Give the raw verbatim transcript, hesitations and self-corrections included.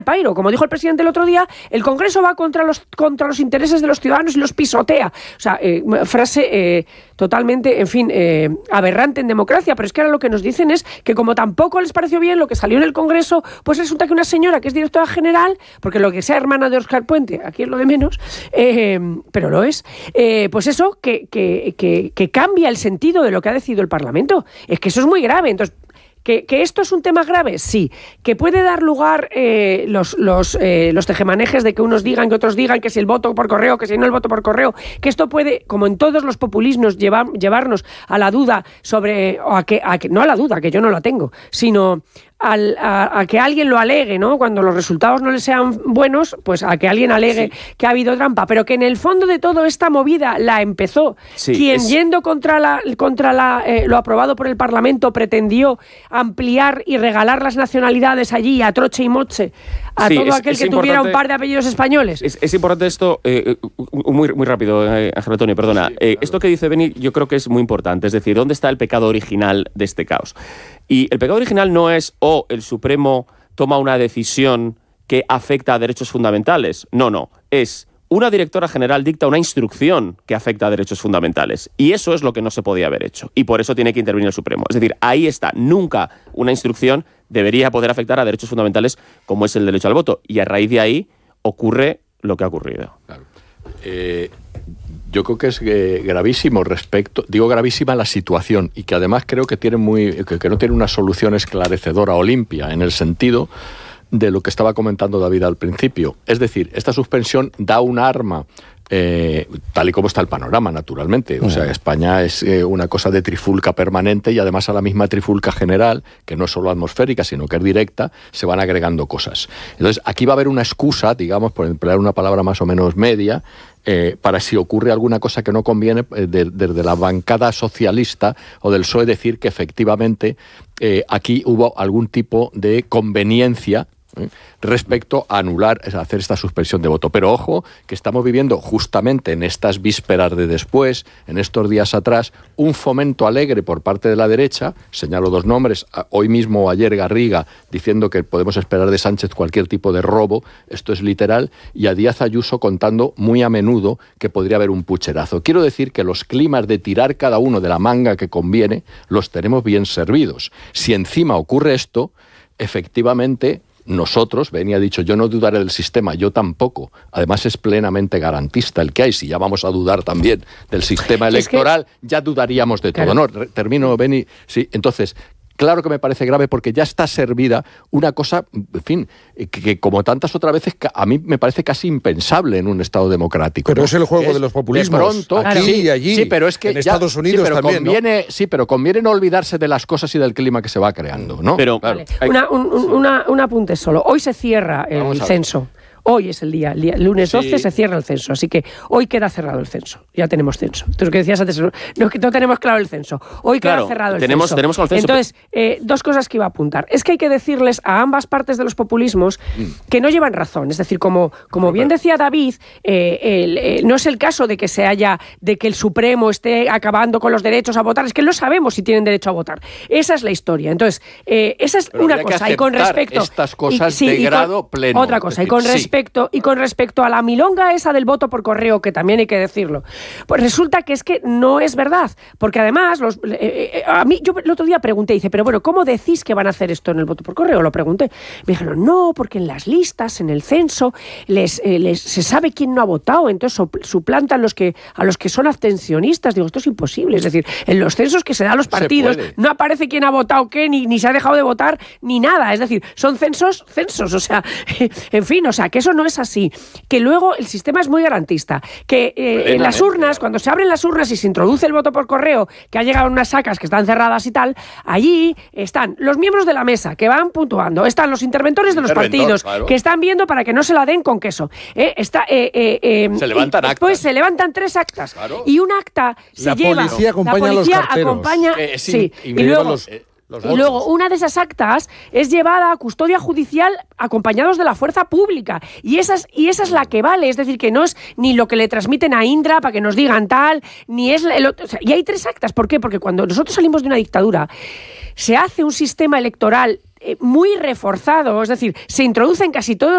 pairo. Como dijo el presidente el otro día, el Congreso va contra los, contra los intereses de los ciudadanos y los pisotea. O sea, eh, frase eh, totalmente, en fin, eh, aberrante en democracia, pero es que ahora lo que nos dicen es que como tampoco les pareció bien lo que salió en el Congreso, pues resulta que una señora que es directora general, porque lo que sea hermana de Óscar Puente, aquí es lo de menos, eh, pero lo es, eh, pues eso, que, que, que, que cambia el sentido de lo que ha decidido el Parlamento. Es que eso es muy grave. Entonces, ¿Que, ¿Que esto es un tema grave? Sí. ¿Que puede dar lugar eh, los, los, eh, los tejemanejes de que unos digan, que otros digan, que si el voto por correo, que si no el voto por correo? Que esto puede, como en todos los populismos, llevar, llevarnos a la duda sobre, o a que, a que, no a la duda, que yo no la tengo, sino Al, a, a que alguien lo alegue, ¿no? Cuando los resultados no le sean buenos, pues a que alguien alegue sí. que ha habido trampa, pero que en el fondo de todo esta movida la empezó sí, quien es... yendo contra la contra la eh, lo aprobado por el Parlamento pretendió ampliar y regalar las nacionalidades allí a troche y moche a sí, todo es, aquel es que tuviera un par de apellidos españoles. Es, es importante esto, eh, muy, muy rápido, eh, Ángel Antonio, perdona. Sí, eh, claro. Esto que dice Beni yo creo que es muy importante, es decir, ¿dónde está el pecado original de este caos? Y el pecado original no es o oh, el Supremo toma una decisión que afecta a derechos fundamentales. No, no. Es una directora general dicta una instrucción que afecta a derechos fundamentales. Y eso es lo que no se podía haber hecho. Y por eso tiene que intervenir el Supremo. Es decir, ahí está. Nunca una instrucción debería poder afectar a derechos fundamentales como es el derecho al voto. Y a raíz de ahí ocurre lo que ha ocurrido. Claro. Eh... Yo creo que es eh, gravísimo respecto, digo gravísima la situación y que además creo que tiene muy que, que no tiene una solución esclarecedora o limpia en el sentido de lo que estaba comentando David al principio. Es decir, esta suspensión da un arma eh, tal y como está el panorama, naturalmente. O sea, España es eh, una cosa de trifulca permanente y además a la misma trifulca general, que no es solo atmosférica, sino que es directa, se van agregando cosas. Entonces, aquí va a haber una excusa, digamos, por emplear una palabra más o menos media, Eh, para si ocurre alguna cosa que no conviene eh, desde de, de la bancada socialista o del P S O E decir que efectivamente eh, aquí hubo algún tipo de conveniencia ¿eh? respecto a anular, a hacer esta suspensión de voto. Pero ojo, que estamos viviendo justamente en estas vísperas de después, en estos días atrás, un fomento alegre por parte de la derecha, señalo dos nombres, hoy mismo o ayer Garriga, diciendo que podemos esperar de Sánchez cualquier tipo de robo, esto es literal, y a Díaz Ayuso contando muy a menudo que podría haber un pucherazo. Quiero decir que los climas de tirar cada uno de la manga que conviene, los tenemos bien servidos. Si encima ocurre esto, efectivamente nosotros, Beni ha dicho, yo no dudaré del sistema, yo tampoco. Además es plenamente garantista el que hay. Si ya vamos a dudar también del sistema electoral, es que... ya dudaríamos de todo. Claro. No, termino, Beni. Sí, entonces, claro que me parece grave porque ya está servida una cosa, en fin, que, que como tantas otras veces a mí me parece casi impensable en un Estado democrático. Pero ¿no? es el juego es de los populismos. De pronto, aquí sí, y allí, sí, pero es que en ya, Estados Unidos sí, pero también, conviene, ¿no? Sí, pero conviene no olvidarse de las cosas y del clima que se va creando, ¿no? Pero, vale. una, un, un, una, un apunte solo. Hoy se cierra el censo. Hoy es el día, el día lunes doce sí. se cierra el censo, así que hoy queda cerrado el censo. Ya tenemos censo. Entonces, lo que decías antes, no, que no tenemos claro el censo. Hoy claro, queda cerrado el tenemos, censo. Tenemos con el censo. Entonces, eh, dos cosas que iba a apuntar. Es que hay que decirles a ambas partes de los populismos mm. que no llevan razón. Es decir, como, como bien decía David, eh, el, eh, no es el caso de que se haya, de que el Supremo esté acabando con los derechos a votar. Es que no sabemos si tienen derecho a votar. Esa es la historia. Entonces, eh, esa es Pero una cosa. Y con respecto estas cosas y, sí, de y grado con, pleno. Otra cosa. Decir, y con sí. respecto y con respecto Respecto a la milonga esa del voto por correo, que también hay que decirlo, pues resulta que es que no es verdad, porque además los, eh, eh, a mí yo el otro día pregunté, dice, pero bueno, ¿cómo decís que van a hacer esto en el voto por correo? Lo pregunté, me dijeron, no, porque en las listas, en el censo, les, eh, les se sabe quién no ha votado, entonces suplantan los que, a los que son abstencionistas. Digo, esto es imposible, es decir, en los censos que se dan a los partidos no aparece quién ha votado qué, ni, ni se ha dejado de votar, ni nada, es decir, son censos, censos, o sea, en fin, o sea, que eso no es así. Que luego el sistema es muy garantista, que eh, en las urnas, cuando se abren las urnas y se introduce el voto por correo, que ha llegado en unas sacas que están cerradas y tal, allí están los miembros de la mesa que van puntuando, están los interventores de los partidos, claro, que están viendo para que no se la den con queso. Eh, está, eh, eh, eh, se levantan actas. Pues se levantan tres actas. Claro. Y un acta se la lleva... Policía acompaña la policía a los carteros. acompaña... Eh, sí, sí, y, y luego... Los... Los y luego, una de esas actas es llevada a custodia judicial acompañados de la fuerza pública. Y esa es, y esa es la que vale. Es decir, que no es ni lo que le transmiten a Indra para que nos digan tal, ni es... El otro, o sea, y hay tres actas. ¿Por qué? Porque cuando nosotros salimos de una dictadura, se hace un sistema electoral eh, muy reforzado. Es decir, se introducen casi todos